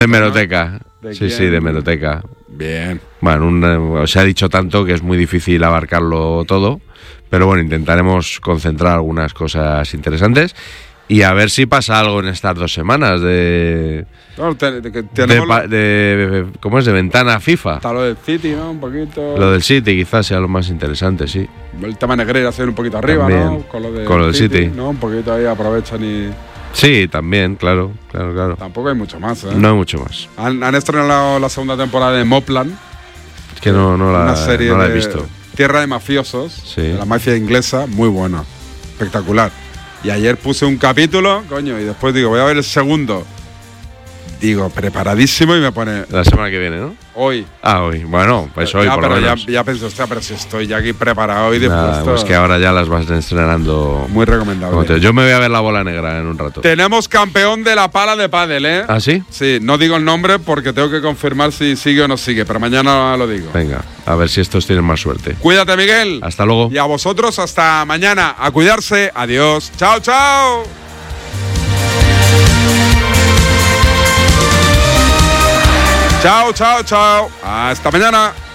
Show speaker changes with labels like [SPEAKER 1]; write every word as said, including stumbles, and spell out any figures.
[SPEAKER 1] De hemeroteca.
[SPEAKER 2] ¿De
[SPEAKER 1] sí,
[SPEAKER 2] quién?
[SPEAKER 1] sí, de hemeroteca.
[SPEAKER 2] Bien.
[SPEAKER 1] Bueno, un, se ha dicho tanto que es muy difícil abarcarlo todo, pero bueno, intentaremos concentrar algunas cosas interesantes y a ver si pasa algo en estas dos semanas de...
[SPEAKER 2] No, te, te,
[SPEAKER 1] de,
[SPEAKER 2] tenemos
[SPEAKER 1] pa- de ¿Cómo es? De ventana FIFA.
[SPEAKER 2] hasta lo del City, ¿no? Un poquito.
[SPEAKER 1] Lo del City quizás sea lo más interesante, sí.
[SPEAKER 2] El tema Negreira hacer un poquito arriba,
[SPEAKER 1] También.
[SPEAKER 2] ¿no? Con lo, de
[SPEAKER 1] Con lo del City.
[SPEAKER 2] ¿no? Un poquito ahí aprovechan y...
[SPEAKER 1] Sí, también, claro, claro, claro.
[SPEAKER 2] Tampoco hay mucho más, ¿eh?
[SPEAKER 1] No hay mucho más.
[SPEAKER 2] Han, han estrenado la segunda temporada de Mopland.
[SPEAKER 1] Es que no, no, la,
[SPEAKER 2] una serie
[SPEAKER 1] no la he
[SPEAKER 2] de
[SPEAKER 1] visto.
[SPEAKER 2] Tierra de mafiosos,
[SPEAKER 1] Sí.
[SPEAKER 2] de la mafia inglesa, muy buena, espectacular. Y ayer puse un capítulo, coño, y después digo, voy a ver el segundo. Digo, preparadísimo y me pone
[SPEAKER 1] La semana que viene, ¿no?
[SPEAKER 2] hoy.
[SPEAKER 1] Ah, hoy. Bueno, pues hoy
[SPEAKER 2] ya,
[SPEAKER 1] por
[SPEAKER 2] pero
[SPEAKER 1] lo
[SPEAKER 2] ya,
[SPEAKER 1] menos.
[SPEAKER 2] ya pensé, hostia, pero si estoy ya aquí preparado y
[SPEAKER 1] Nada,
[SPEAKER 2] dispuesto.
[SPEAKER 1] pues que ahora ya las vas estrenando.
[SPEAKER 2] Muy recomendable.
[SPEAKER 1] como te- Yo me voy a ver La Bola Negra en un rato.
[SPEAKER 2] Tenemos campeón de la pala de pádel, ¿eh?
[SPEAKER 1] ¿Ah, sí?
[SPEAKER 2] Sí, no digo el nombre porque tengo que confirmar si sigue o no sigue, pero mañana lo digo.
[SPEAKER 1] Venga, a ver si estos tienen más suerte.
[SPEAKER 2] Cuídate, Miguel.
[SPEAKER 1] Hasta luego.
[SPEAKER 2] Y a vosotros hasta mañana. A cuidarse. Adiós. Chao, chao. Chao, chao, chao. Hasta mañana.